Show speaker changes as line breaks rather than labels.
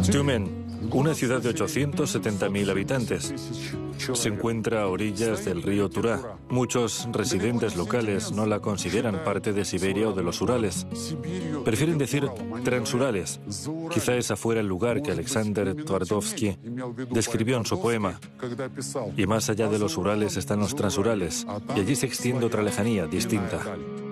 Tyumen, una ciudad de 870.000 habitantes. Se encuentra a orillas del río Turá. Muchos residentes locales no la consideran parte de Siberia o de los Urales. Prefieren decir Transurales. Quizá esa fuera el lugar que Alexander Twardovsky describió en su poema. Y más allá de los Urales están los Transurales, y allí se extiende otra lejanía distinta.